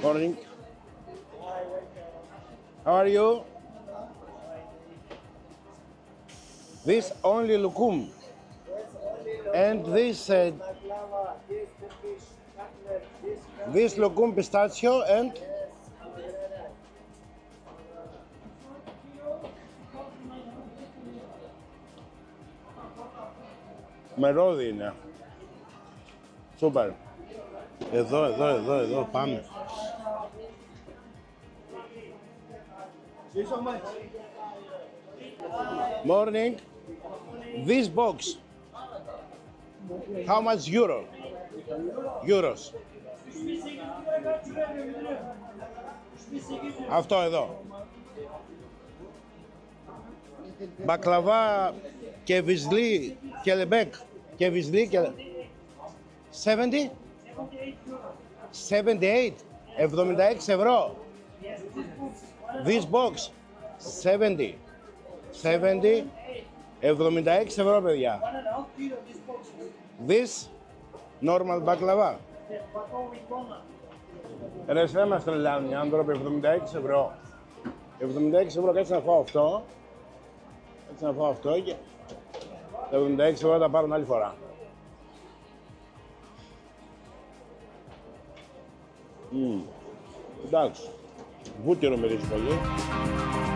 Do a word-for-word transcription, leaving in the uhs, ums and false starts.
Morning. How are you? This only lukum. And this uh, this lukum pistachio and με ρόδι είναι. Σούπερ. Εδώ, εδώ, εδώ, εδώ, πάμε. Morning. This box. How much euro? Euros. Αυτό εδώ. Μπακλαβά και βυσλί και λεμπέκ και βυσλί και... εβδομήντα? εβδομήντα οκτώ. εβδομήντα έξι ευρώ. This box. εβδομήντα. εβδομήντα. εβδομήντα έξι ευρώ, παιδιά. This normal baklava. Ρε, δεν μας τρελάνουν οι άνθρωποι. εβδομήντα έξι ευρώ. εβδομήντα έξι ευρώ, κάτσε να φάω αυτό. Κάτσε να φάω αυτό και... εβδομήντα έξι ευρώ τα πάρουν άλλη φορά. Mm. Εντάξει. Βούτυρο μυρίζει πολύ.